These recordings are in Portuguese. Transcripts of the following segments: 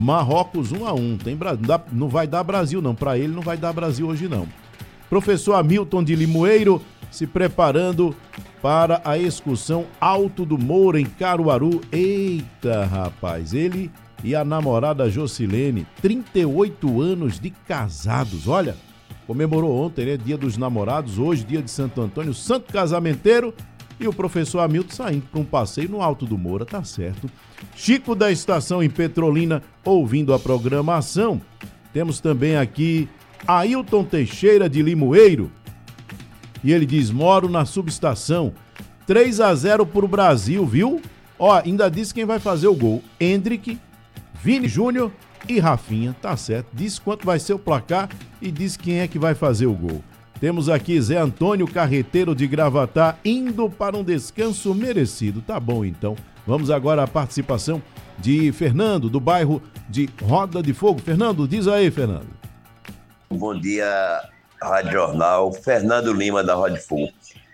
Marrocos 1-1. Não vai dar Brasil não, para ele não vai dar Brasil hoje não. Professor Hamilton de Limoeiro se preparando para a excursão Alto do Moura em Caruaru. Eita, rapaz, ele e a namorada Jocilene, 38 anos de casados. Olha, comemorou ontem, né? Dia dos Namorados, hoje dia de Santo Antônio, santo casamenteiro, e o professor Hamilton saindo para um passeio no Alto do Moura, tá certo. Chico da Estação em Petrolina, ouvindo a programação. Temos também aqui Ailton Teixeira de Limoeiro, e ele diz: moro na subestação, 3-0 pro Brasil, viu? Ó, ainda disse quem vai fazer o gol: Hendrick, Vini Júnior e Rafinha, tá certo. Diz quanto vai ser o placar e diz quem é que vai fazer o gol. Temos aqui Zé Antônio Carreteiro de Gravatá, indo para um descanso merecido. Tá bom, então. Vamos agora à participação de Fernando, do bairro de Roda de Fogo. Fernando, diz aí, Fernando. Bom dia, Rádio Jornal. Fernando Lima, da Roda de Fogo.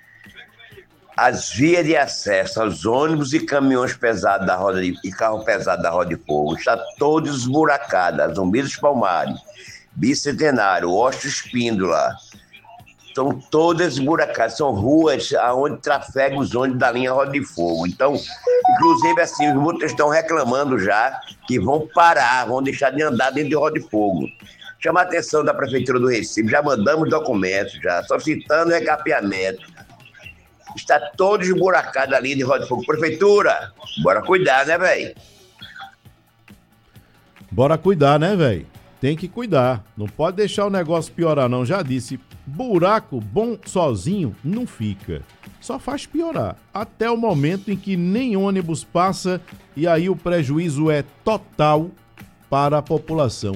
As vias de acesso aos ônibus e caminhões pesados e carro pesado da Roda de Fogo estão todas esburacadas. Zumbi dos Palmares, Bicentenário, Osto Espíndola. Estão todas esburacadas. São ruas onde trafegam os ônibus da linha Roda de Fogo. Então, inclusive, assim, os motoristas estão reclamando já que vão parar, vão deixar de andar dentro de Roda de Fogo. Chama a atenção da Prefeitura do Recife. Já mandamos documentos, já solicitando recapeamento. Está todo esburacado ali de Roda de Fogo. Prefeitura, bora cuidar, né, velho? Bora cuidar, né, velho? Tem que cuidar. Não pode deixar o negócio piorar, não. Já disse, buraco bom sozinho não fica. Só faz piorar. Até o momento em que nem ônibus passa e aí o prejuízo é total para a população.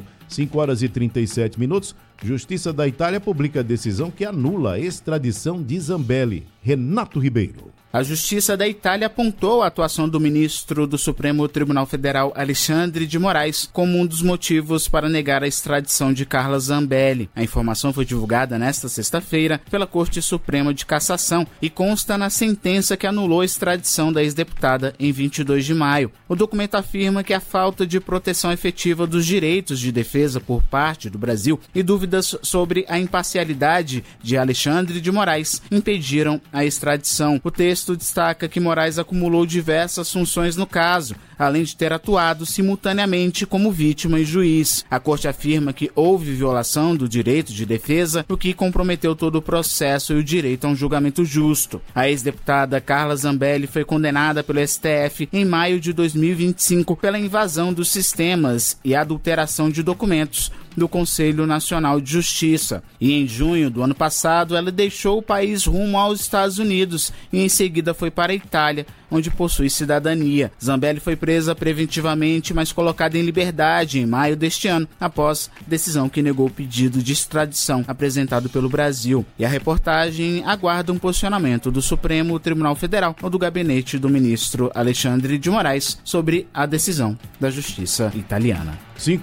5h37. Justiça da Itália publica decisão que anula a extradição de Zambelli. Renato Ribeiro. A Justiça da Itália apontou a atuação do ministro do Supremo Tribunal Federal, Alexandre de Moraes, como um dos motivos para negar a extradição de Carla Zambelli. A informação foi divulgada nesta sexta-feira pela Corte Suprema de Cassação e consta na sentença que anulou a extradição da ex-deputada em 22 de maio. O documento afirma que a falta de proteção efetiva dos direitos de defesa por parte do Brasil e dúvidas sobre a imparcialidade de Alexandre de Moraes impediram a extradição. O texto destaca que Moraes acumulou diversas funções no caso, além de ter atuado simultaneamente como vítima e juiz. A corte afirma que houve violação do direito de defesa, o que comprometeu todo o processo e o direito a um julgamento justo. A ex-deputada Carla Zambelli foi condenada pelo STF em maio de 2025 pela invasão dos sistemas e adulteração de documentos do Conselho Nacional de Justiça. E em junho do ano passado, ela deixou o país rumo aos Estados Unidos e em seguida foi para a Itália, onde possui cidadania. Zambelli foi presa preventivamente, mas colocada em liberdade em maio deste ano, após decisão que negou o pedido de extradição apresentado pelo Brasil. E a reportagem aguarda um posicionamento do Supremo Tribunal Federal ou do gabinete do ministro Alexandre de Moraes sobre a decisão da Justiça italiana.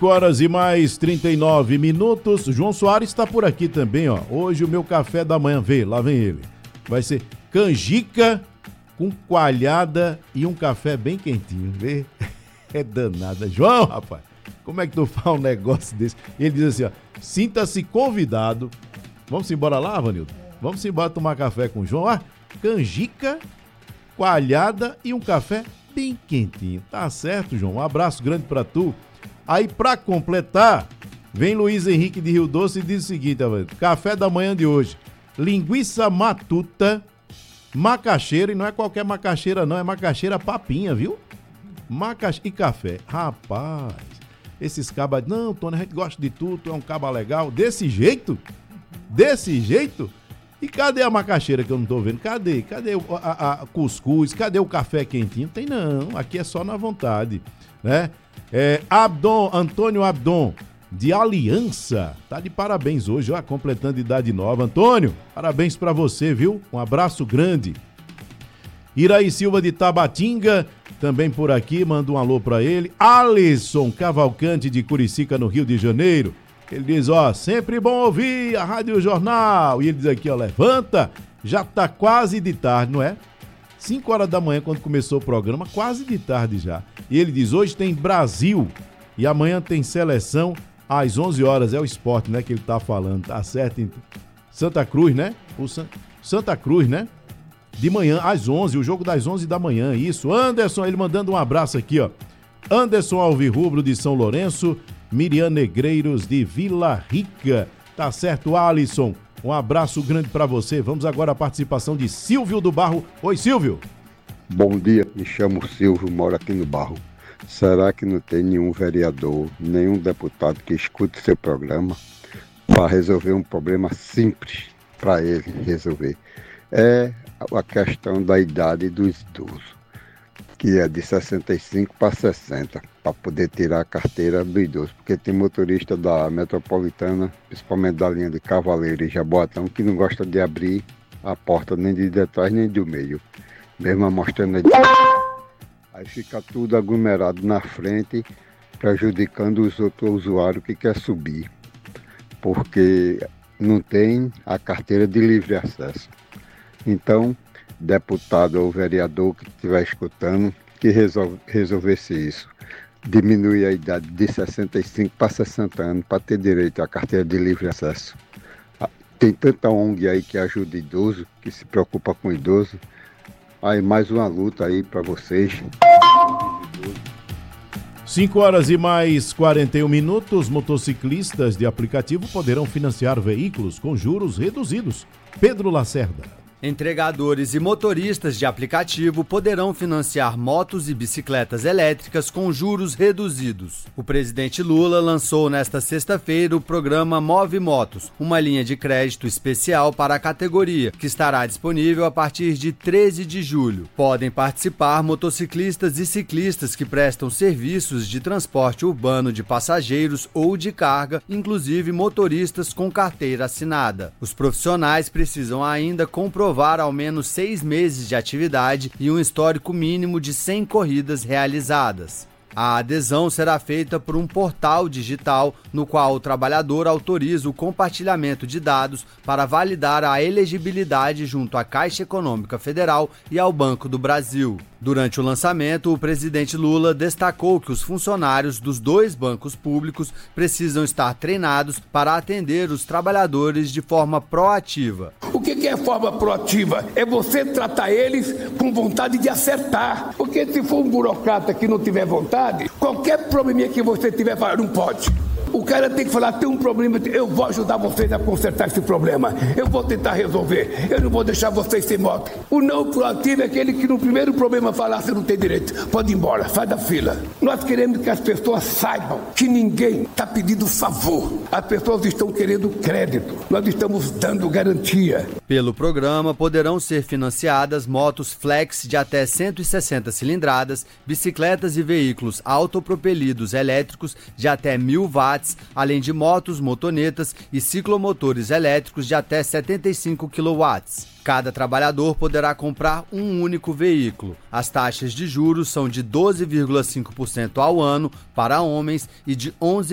5h39. João Soares está por aqui também, ó. Hoje o meu café da manhã, lá vem ele. Vai ser canjica com coalhada e um café bem quentinho, vê? É danada. João, rapaz, como é que tu faz um negócio desse? Ele diz assim, ó, sinta-se convidado. Vamos embora lá, Vanildo? Vamos embora tomar café com o João. Ah, canjica, coalhada e um café bem quentinho. Tá certo, João? Um abraço grande pra tu. Aí, pra completar, vem Luiz Henrique de Rio Doce e diz o seguinte, café da manhã de hoje, linguiça matuta, macaxeira, e não é qualquer macaxeira não, é macaxeira papinha, viu? E café. Rapaz, esses cabas, não, Tony, a gente gosta de tudo, tu é um caba legal, desse jeito? Desse jeito? E cadê a macaxeira que eu não tô vendo? Cadê? Cadê a cuscuz? Cadê o café quentinho? Tem não, aqui é só na vontade, né? Antônio Abdon, de Aliança, tá de parabéns hoje, ó, completando idade nova. Antônio, parabéns pra você, viu? Um abraço grande. Iraí Silva de Tabatinga, também por aqui, manda um alô pra ele. Alisson Cavalcante de Curicica, no Rio de Janeiro. Ele diz, ó, sempre bom ouvir a Rádio Jornal. E ele diz aqui, ó, levanta, já tá quase de tarde, não é? 5 horas da manhã, quando começou o programa, quase de tarde já. E ele diz, hoje tem Brasil E amanhã tem seleção às 11 horas, é o Sport, né, que ele tá falando, tá certo? Santa Cruz, né? Santa Cruz, né? De manhã às 11, o jogo das 11 da manhã, isso. Anderson, ele mandando um abraço aqui, ó. Anderson Alvirrubro de São Lourenço, Miriam Negreiros de Vila Rica. Tá certo, Alisson? Um abraço grande para você. Vamos agora à participação de Silvio do Barro. Oi, Silvio. Bom dia, me chamo Silvio, moro aqui no Barro. Será que não tem nenhum vereador, nenhum deputado que escute seu programa para resolver um problema simples para ele resolver? É a questão da idade dos idosos, que é de 65 para 60, para poder tirar a carteira do idoso, porque tem motorista da metropolitana, principalmente da linha de Cavaleiro e Jaboatão, que não gosta de abrir a porta nem de trás nem do meio, mesmo mostrando a idade. Aí fica tudo aglomerado na frente, prejudicando os outros usuários que querem subir, porque não tem a carteira de livre acesso. Então, deputado ou vereador que estiver escutando, que resolvesse isso. Diminuir a idade de 65 para 60 anos para ter direito à carteira de livre acesso. Tem tanta ONG aí que ajuda idoso, que se preocupa com idoso. Aí mais uma luta aí para vocês. 5 horas e mais 41 minutos. Motociclistas de aplicativo poderão financiar veículos com juros reduzidos. Pedro Lacerda. Entregadores e motoristas de aplicativo poderão financiar motos e bicicletas elétricas com juros reduzidos. O presidente Lula lançou nesta sexta-feira o programa Move Motos, uma linha de crédito especial para a categoria, que estará disponível a partir de 13 de julho. Podem participar motociclistas e ciclistas que prestam serviços de transporte urbano de passageiros ou de carga, inclusive motoristas com carteira assinada. Os profissionais precisam ainda comprovar ao menos 6 meses de atividade e um histórico mínimo de 100 corridas realizadas. A adesão será feita por um portal digital no qual o trabalhador autoriza o compartilhamento de dados para validar a elegibilidade junto à Caixa Econômica Federal e ao Banco do Brasil. Durante o lançamento, o presidente Lula destacou que os funcionários dos 2 bancos públicos precisam estar treinados para atender os trabalhadores de forma proativa. O que é forma proativa? É você tratar eles com vontade de acertar. Porque se for um burocrata que não tiver vontade, qualquer probleminha que você tiver, não pode. O cara tem que falar, tem um problema, eu vou ajudar vocês a consertar esse problema. Eu vou tentar resolver. Eu não vou deixar vocês sem moto. O não proativo é aquele que no primeiro problema falar, você não tem direito. Pode ir embora, sai da fila. Nós queremos que as pessoas saibam que ninguém está pedindo favor. As pessoas estão querendo crédito. Nós estamos dando garantia. Pelo programa, poderão ser financiadas motos flex de até 160 cilindradas, bicicletas e veículos autopropelidos elétricos de até 1000 watts, além de motos, motonetas e ciclomotores elétricos de até 75 kW. Cada trabalhador poderá comprar um único veículo. As taxas de juros são de 12,5% ao ano para homens e de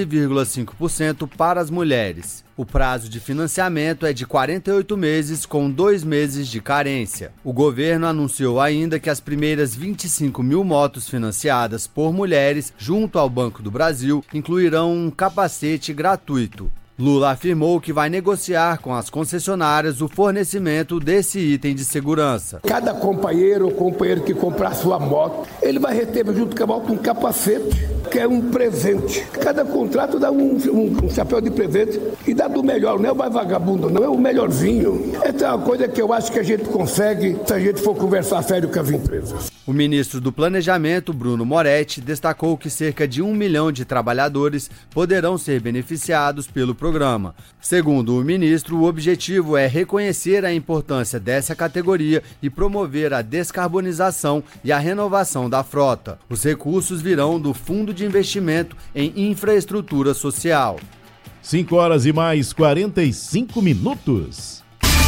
11,5% para as mulheres. O prazo de financiamento é de 48 meses, com 2 meses de carência. O governo anunciou ainda que as primeiras 25 mil motos financiadas por mulheres junto ao Banco do Brasil incluirão um capacete gratuito. Lula afirmou que vai negociar com as concessionárias o fornecimento desse item de segurança. Cada companheiro ou companheiro que comprar sua moto, ele vai receber junto com a moto um capacete, que é um presente. Cada contrato dá um chapéu de presente e dá do melhor, não é o mais vagabundo, não é o melhorzinho. Essa é uma coisa que eu acho que a gente consegue se a gente for conversar sério com as empresas. O ministro do Planejamento, Bruno Moretti, destacou que cerca de 1 milhão de trabalhadores poderão ser beneficiados pelo programa. Segundo o ministro, o objetivo é reconhecer a importância dessa categoria e promover a descarbonização e a renovação da frota. Os recursos virão do Fundo de Investimento em Infraestrutura Social. 5 horas e mais 45 minutos.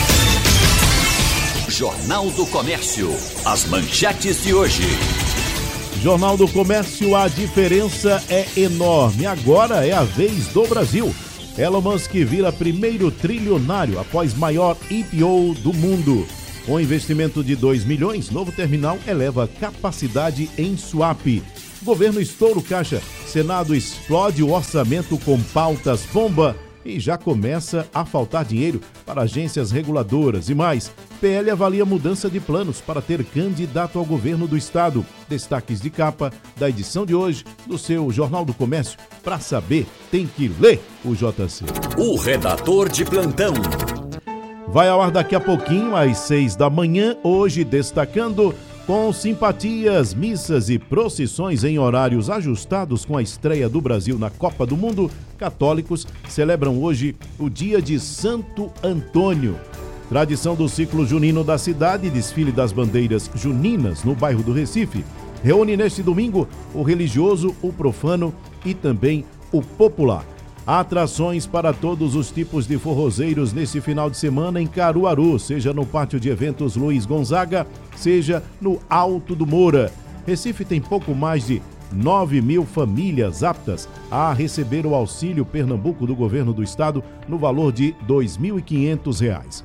Jornal do Comércio. As manchetes de hoje. Jornal do Comércio, a diferença é enorme. Agora é a vez do Brasil. Elon Musk vira primeiro trilionário após maior IPO do mundo. Com investimento de 2 milhões, novo terminal eleva capacidade em swap. Governo estoura o caixa. Senado explode o orçamento com pautas bomba. E já começa a faltar dinheiro para agências reguladoras. E mais, PL avalia mudança de planos para ter candidato ao governo do estado. Destaques de capa da edição de hoje do seu Jornal do Comércio. Para saber, tem que ler o JC. O redator de plantão. Vai ao ar daqui a pouquinho, às 6 da manhã, hoje destacando com simpatias, missas e procissões em horários ajustados com a estreia do Brasil na Copa do Mundo, católicos celebram hoje o dia de Santo Antônio. Tradição do ciclo junino da cidade, desfile das bandeiras juninas no bairro do Recife, reúne neste domingo o religioso, o profano e também o popular. Há atrações para todos os tipos de forrozeiros nesse final de semana em Caruaru, seja no Pátio de Eventos Luiz Gonzaga, seja no Alto do Moura. Recife tem pouco mais de 9.000 famílias aptas a receber o Auxílio Pernambuco do governo do estado no valor de R$ 2.500.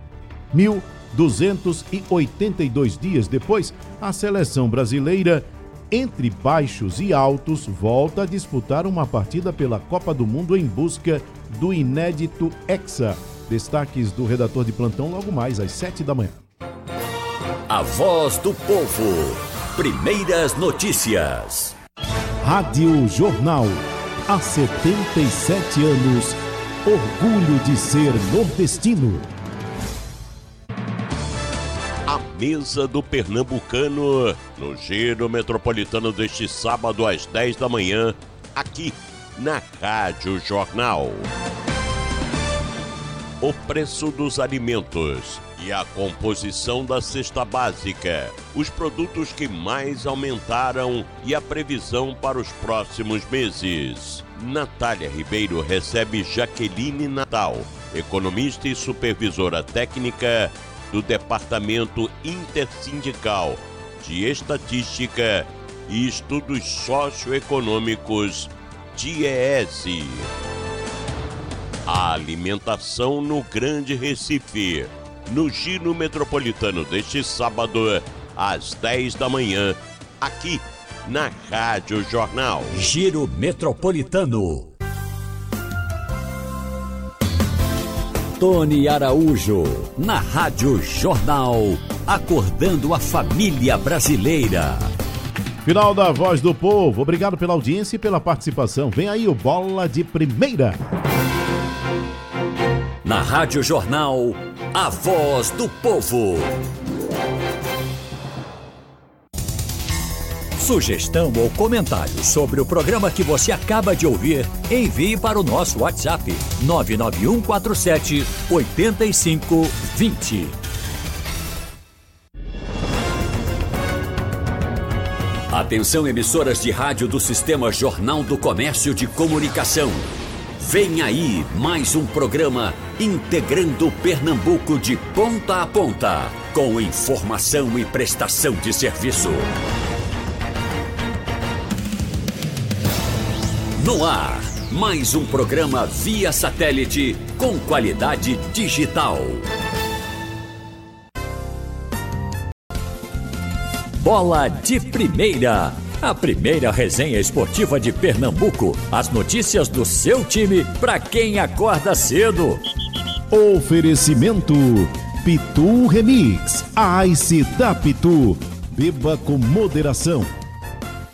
1.282 dias depois, a seleção brasileira, entre baixos e altos, volta a disputar uma partida pela Copa do Mundo em busca do inédito Hexa. Destaques do redator de plantão logo mais às 7 da manhã. A voz do povo. Primeiras notícias. Rádio Jornal. Há 77 anos, orgulho de ser nordestino. A mesa do pernambucano no Giro Metropolitano deste sábado às 10 da manhã, aqui na Rádio Jornal. O preço dos alimentos e a composição da cesta básica, os produtos que mais aumentaram e a previsão para os próximos meses. Natália Ribeiro recebe Jaqueline Natal, economista e supervisora técnica do Departamento Intersindical de Estatística e Estudos Socioeconômicos, DIEESE. A alimentação no Grande Recife, no Giro Metropolitano deste sábado, às 10 da manhã, aqui na Rádio Jornal. Giro Metropolitano. Tony Araújo, na Rádio Jornal, acordando a família brasileira. Final da Voz do Povo. Obrigado pela audiência e pela participação. Vem aí o Bola de Primeira. Na Rádio Jornal, a Voz do Povo. Sugestão ou comentário sobre o programa que você acaba de ouvir, envie para o nosso WhatsApp 99147-8520. Atenção, emissoras de rádio do Sistema Jornal do Comércio de Comunicação. Vem aí mais um programa integrando Pernambuco de ponta a ponta, com informação e prestação de serviço. No ar, mais um programa via satélite com qualidade digital. Bola de Primeira, a primeira resenha esportiva de Pernambuco. As notícias do seu time para quem acorda cedo. Oferecimento Pitu Remix, a Ice da Pitu. Beba com moderação.